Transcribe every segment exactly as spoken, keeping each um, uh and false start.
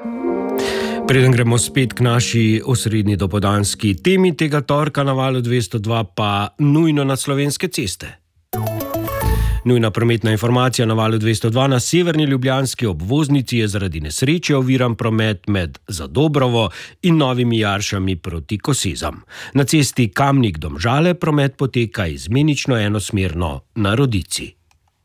Preden gremo spet k naši osrednji dopoldanski temi tega torka na Valu dvesto dva, pa nujno na slovenske ceste. Nujna prometna informacija na Valu dvesto dva. Na severni ljubljanski obvoznici je zaradi nesreče oviran promet med Zadobrovo in Novimi Jaršami proti Kosezam. Na cesti Kamnik-Domžale promet poteka izmenično enosmerno na Rodici.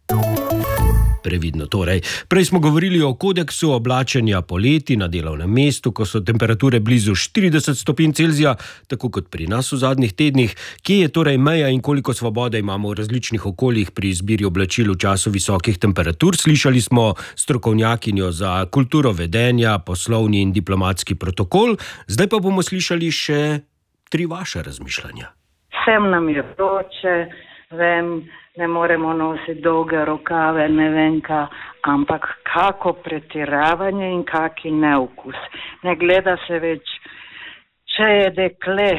Previdno torej. Prej smo govorili o kodeksu oblačenja poleti na delovnem mestu, ko so temperature blizu štirideset stopinj Celzija, tako kot pri nas v zadnjih tednih. Kje je torej meja in koliko svobode imamo v različnih okoljih pri izbiri oblačil v času visokih temperatur? Slišali smo strokovnjakinjo za kulturo vedenja, poslovni in diplomatski protokol. Zdaj pa bomo slišali še tri vaše razmišljanja. Vsem nam je vroče, vem, ne moremo nositi dolge rokave, ne vem ka, ampak kako pretiravanje in kaki neukus. Ne gleda se več, če je dekle,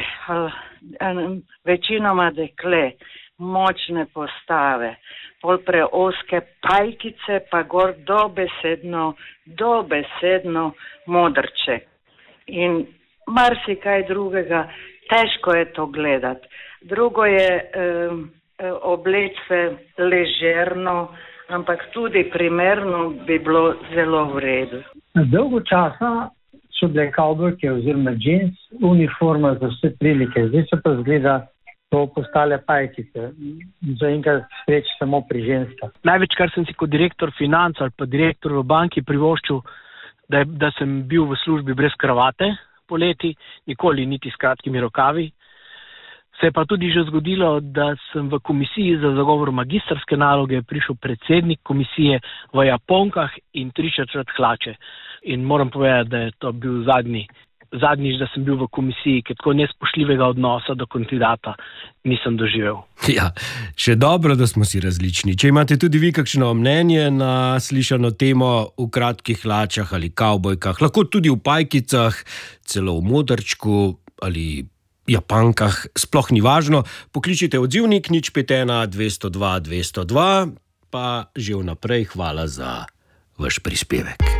večinoma dekle, močne postave, pol preoske pajkice, pa gor dobesedno, dobesedno modrče. In marsikaj drugega, težko je to gledati. Drugo je eh, obleč se ležerno, ampak tudi primerno bi bilo zelo v redu. Dolgo časa so bile kavbojke oziroma džins uniforma za vse prilike. Zdaj se pa zgleda to postale pajkice. Zaenkrat sreč samo pri ženskah. Največ, kar sem si kot direktor financ ali pa direktor v banki privoščil, da, je, da sem bil v službi brez kravate poleti, nikoli niti s kratkimi rokavi. Se je pa tudi že zgodilo, da sem v komisiji za zagovor magistrske naloge prišel predsednik komisije v japonkah in tri četrt hlače. In moram povedati, da je to bil zadnji, zadnjič, da sem bil v komisiji, ker tako nespoštljivega odnosa do kandidata nisem doživel. Ja, še dobro, da smo si različni. Če imate tudi vi kakšno mnenje na slišano temo v kratkih hlačah ali kavbojkah, lahko tudi v pajkicah, celo v modrčku ali japankah, sploh ni važno, pokličite odzivnik nič pet ena dvesto dva dvesto dva, pa že vnaprej hvala za vaš prispevek.